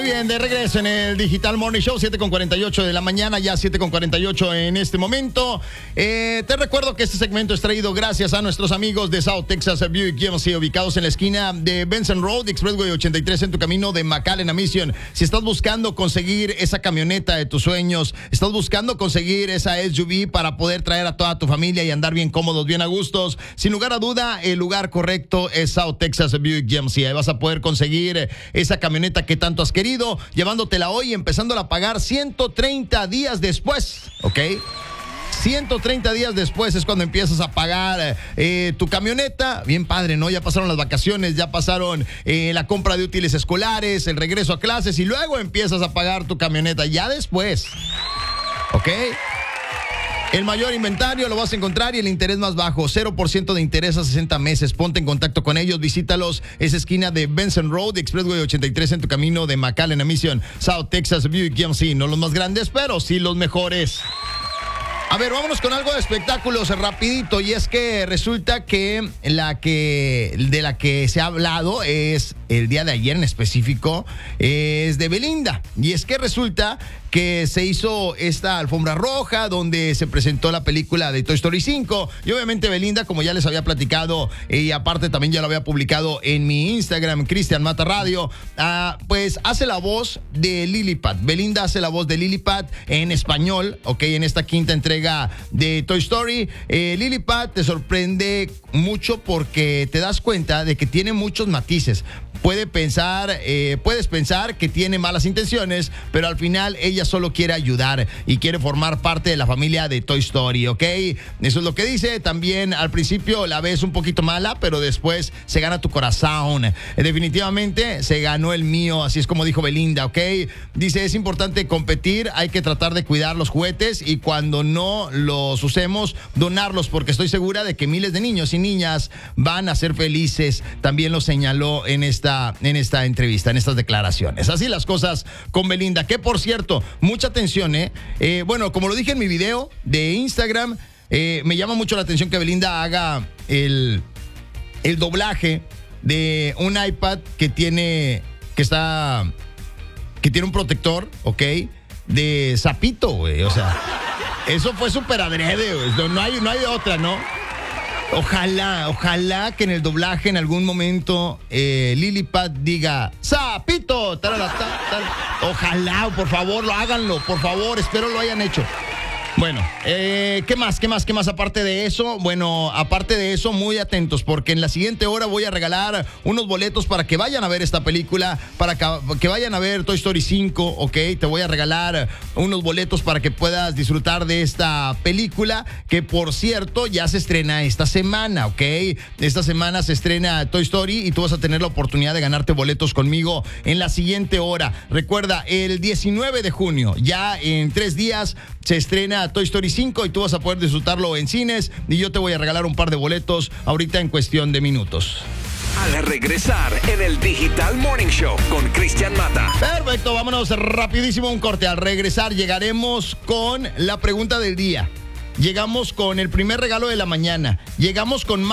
Muy bien, de regreso en el Digital Morning Show, 7:48 de la mañana, ya 7:48 en este momento. Te recuerdo que este segmento es traído gracias a nuestros amigos de South Texas Buick GMC, ubicados en la esquina de Benson Road, Expressway 83, en tu camino de McAllen a Mission. Si estás buscando conseguir esa camioneta de tus sueños, estás buscando conseguir esa SUV para poder traer a toda tu familia y andar bien cómodos, bien a gustos, sin lugar a duda, el lugar correcto es South Texas Buick GMC. Ahí vas a poder conseguir esa camioneta que tanto has querido, llevándotela hoy y empezándola a pagar 130 días después, ¿ok? 130 días después es cuando empiezas a pagar tu camioneta. Bien padre, ¿no? Ya pasaron las vacaciones, ya pasaron la compra de útiles escolares, el regreso a clases y luego empiezas a pagar tu camioneta ya después, ¿ok? El mayor inventario lo vas a encontrar y el interés más bajo, 0% de interés a 60 meses. Ponte en contacto con ellos, visítalos. Es esquina de Benson Road, Expressway 83, en tu camino de McAllen a Mission. South Texas Buick GMC, no los más grandes, pero sí los mejores. A ver, vámonos con algo de espectáculos rapidito, y es que resulta que de la que se ha hablado es el día de ayer en específico, es de Belinda, y es que resulta que se hizo esta alfombra roja donde se presentó la película de Toy Story 5 y obviamente Belinda, como ya les había platicado y aparte también ya lo había publicado en mi Instagram, Cristian Mata Radio, pues hace la voz de Lilliput. Belinda hace la voz de Lilliput en español, ok, en esta quinta entrega de Toy Story. Lilliput te sorprende mucho porque te das cuenta de que tiene muchos matices. Puedes pensar que tiene malas intenciones, pero al final ella solo quiere ayudar y quiere formar parte de la familia de Toy Story, ¿ok? Eso es lo que dice. También al principio la ves un poquito mala, pero después se gana tu corazón. Definitivamente se ganó el mío, así es como dijo Belinda, ¿ok? Dice, es importante competir, hay que tratar de cuidar los juguetes y cuando no los usemos, donarlos, porque estoy segura de que miles de niños y niñas van a ser felices. También lo señaló en esta entrevista, en estas declaraciones. Así las cosas con Belinda, que por cierto, mucha atención, bueno, como lo dije en mi video de Instagram, me llama mucho la atención que Belinda haga el doblaje de un iPad que tiene un protector, ¿ok? De sapito, güey, o sea, eso fue súper adrede, güey. No hay de otra, ¿no? Ojalá que en el doblaje en algún momento Lilliput diga ¡Sapito! Ojalá, por favor, háganlo, por favor, espero lo hayan hecho. Bueno, ¿qué más aparte de eso? Bueno, aparte de eso, muy atentos, porque en la siguiente hora voy a regalar unos boletos para que vayan a ver esta película, para que vayan a ver Toy Story 5, ¿ok? Te voy a regalar unos boletos para que puedas disfrutar de esta película, que por cierto, ya se estrena esta semana, ¿ok? Esta semana se estrena Toy Story y tú vas a tener la oportunidad de ganarte boletos conmigo en la siguiente hora. Recuerda, el 19 de junio, ya en 3 días, se estrena Toy Story 5 y tú vas a poder disfrutarlo en cines y yo te voy a regalar un par de boletos ahorita en cuestión de minutos. Al regresar en el Digital Morning Show con Cristian Mata. Perfecto, vámonos rapidísimo a un corte. Al regresar llegaremos con la pregunta del día. Llegamos con el primer regalo de la mañana. Llegamos con